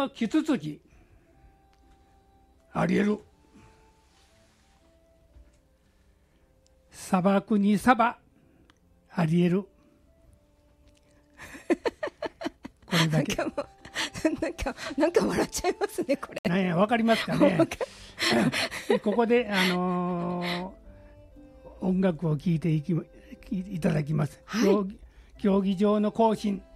のキツツキありえる。砂漠にサバありえる。これだけ。 なんか笑っちゃいますね、これ。 なんや、わかりますかね。ここで、音楽を聴いていただきます。 はい、 競技場の行進。